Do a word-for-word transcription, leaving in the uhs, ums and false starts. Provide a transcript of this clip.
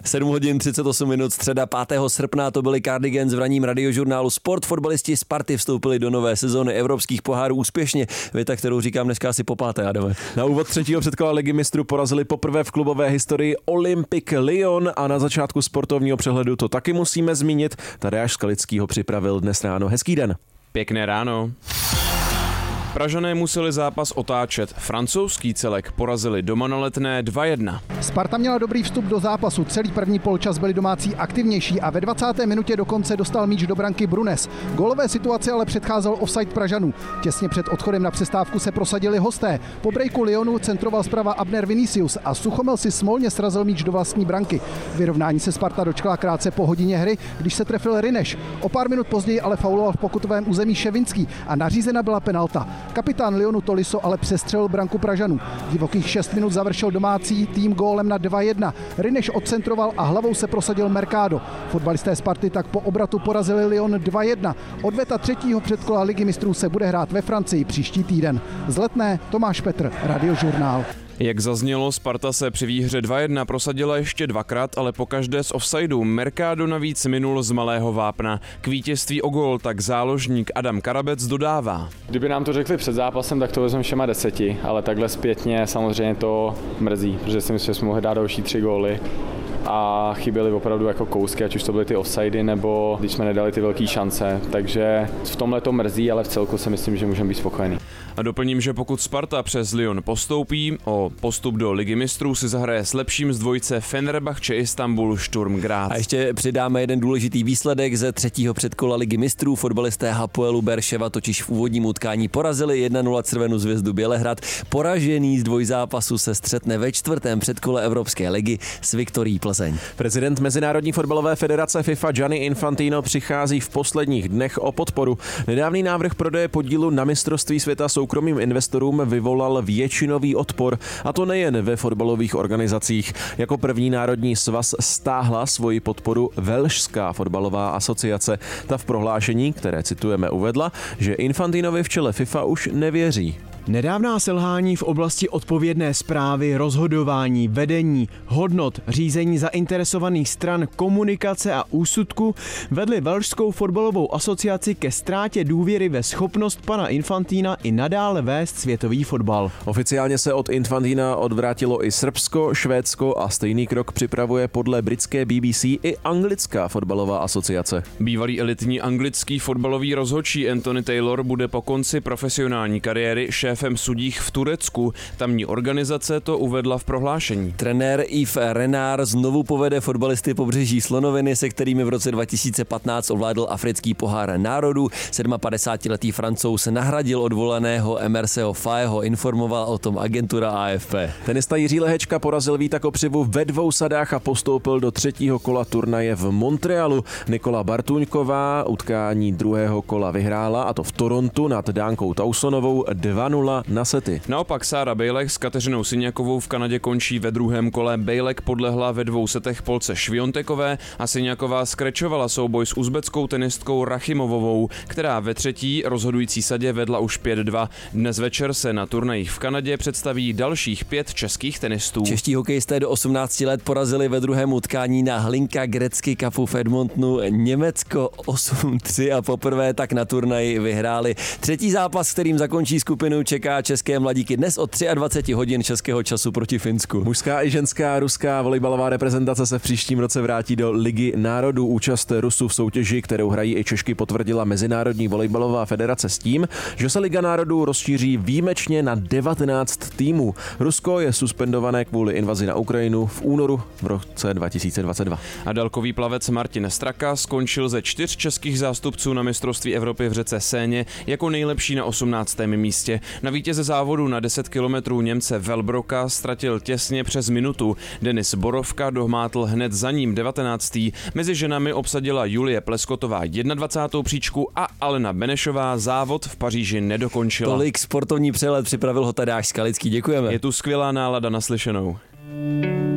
sedm hodin třicet osm minut, středa pátého srpna, to byly Cardigans v ranním radiožurnálu Sport. Fotbalisti Sparty vstoupili do nové sezóny evropských pohárů úspěšně. Věta, kterou říkám dneska asi po páté, Adame. Na úvod třetího předkola Ligy mistrů porazili poprvé v klubové historii Olympic Lyon a na začátku sportovního přehledu to taky musíme zmínit. Tadeáš Skalický ho připravil dnes ráno. Hezký den. Pěkné ráno. Pražané museli zápas otáčet. Francouzský celek porazili doma na Letné dva jedna. Sparta měla dobrý vstup do zápasu. Celý první poločas byli domácí aktivnější a ve dvacáté minutě dokonce dostal míč do branky Brunes. Gólové situaci ale předcházel offside Pražanů. Těsně před odchodem na přestávku se prosadili hosté. Po breaku Lyonu centroval zprava Abner Vinicius a Suchomel si smolně srazil míč do vlastní branky. Vyrovnání se Sparta dočkala krátce po hodině hry, když se trefil Rineš. O pár minut později ale fauloval v pokutovém území Ševinský a nařízena byla penalta. Kapitán Lyonu Tolisso ale přestřelil branku Pražanů. Divokých šest minut završil domácí tým gólem na dva jedna. Rineš odcentroval a hlavou se prosadil Mercado. Fotbalisté Sparty tak po obratu porazili Lyon dva jedna. Odveta třetího předkola Ligy mistrů se bude hrát ve Francii příští týden. Z Letné Tomáš Petr, Radiožurnál. Jak zaznělo, Sparta se při výhře dva jedna prosadila ještě dvakrát, ale pokaždé z offsideu. Mercado navíc minul z malého vápna. K vítězství o gól tak záložník Adam Karabec dodává. Kdyby nám to řekli před zápasem, tak to vezmeme všema deseti, ale takhle zpětně samozřejmě to mrzí, protože si myslím, že jsme mohli dát další tři góly. A chyběly opravdu jako kousky, ať už to byly ty offsidy, nebo když jsme nedali ty velké šance. Takže v tomhle to mrzí, ale v celku si myslím, že můžeme být spokojení. A doplním, že pokud Sparta přes Lyon postoupí, o postup do Ligy mistrů si zahraje s lepším z dvojce Fenerbahce Istanbul Sturm Graz. A ještě přidáme jeden důležitý výsledek ze třetího předkola Ligy mistrů. Fotbalisté Hapoelu Berševa totiž v úvodním utkání porazili jedna nula Crvenou zvězdu Bělehrad. Poražený z dvojzápasu se střetne ve čtvrtém předkole Evropské ligy s Viktorií Plzeň. Prezident Mezinárodní fotbalové federace FIFA Gianni Infantino přichází v posledních dnech o podporu. Nedávný návrh prodeje podílu na mistrovství světa soukromým investorům vyvolal většinový odpor, a to nejen ve fotbalových organizacích. Jako první národní svaz stáhla svoji podporu Velšská fotbalová asociace. Ta v prohlášení, které citujeme, uvedla, že Infantinovi v čele FIFA už nevěří. Nedávná selhání v oblasti odpovědné správy, rozhodování, vedení, hodnot, řízení zainteresovaných stran, komunikace a úsudku vedly Velšskou fotbalovou asociaci ke ztrátě důvěry ve schopnost pana Infantina i nadále vést světový fotbal. Oficiálně se od Infantina odvrátilo i Srbsko, Švédsko a stejný krok připravuje podle britské B B C i anglická fotbalová asociace. Bývalý elitní anglický fotbalový rozhodčí Anthony Taylor bude po konci profesionální kariéry šéf šéfem sudích v Turecku. Tamní organizace to uvedla v prohlášení. Trenér Yves Renard znovu povede fotbalisty Pobřeží Slonoviny, se kterými v roce dva tisíce patnáct ovládl africký pohár národů. sedmapadesátiletý Francouz nahradil odvolaného Emerseho Fayeho, informoval o tom agentura A F P. Tenista Jiří Lehečka porazil Víta Kopřivu ve dvou sadách a postoupil do třetího kola turnaje v Montrealu. Nikola Bartuňková utkání druhého kola vyhrála, a to v Torontu nad Dánkou Tausonovou dva nula na sety. Naopak Sára Bejlek s Kateřinou Syňakovou v Kanadě končí ve druhém kole. Bejlek podlehla ve dvou setech Polce Šviontekové a Syňaková skrečovala souboj s uzbeckou tenistkou Rachimovovou, která ve třetí rozhodující sadě vedla už pět dva. Dnes večer se na turnajích v Kanadě představí dalších pět českých tenistů. Čeští hokejisté do osmnácti let porazili ve druhém utkání na Hlinka Gretzky Cupu v Edmontonu Německo osm tři a poprvé tak na turnaji vyhráli. Třetí zápas, kterým zakončí skupinu, čeká české mladíky dnes od dvacet tři hodin českého času proti Finsku. Mužská i ženská ruská volejbalová reprezentace se v příštím roce vrátí do Ligy národů. Účast Rusů v soutěži, kterou hrají i Češky, potvrdila Mezinárodní volejbalová federace s tím, že se Liga národů rozšíří výjimečně na devatenáct týmů. Rusko je suspendované kvůli invazi na Ukrajinu v únoru v roce dva tisíce dvacet dva. A dálkový plavec Martin Straka skončil ze čtyř českých zástupců na mistrovství Evropy v řece Séně jako nejlepší na osmnáctém místě. Na vítěze závodu na deset kilometrů Němce Velbroka ztratil těsně přes minutu. Denis Borovka dohmátl hned za ním devatenáctý. Mezi ženami obsadila Julie Pleskotová dvacátou jedničku příčku a Alena Benešová závod v Paříži nedokončila. Tolik sportovní přehled připravil ho Tadeáš Skalický. Děkujeme. Je tu skvělá nálada, naslyšenou.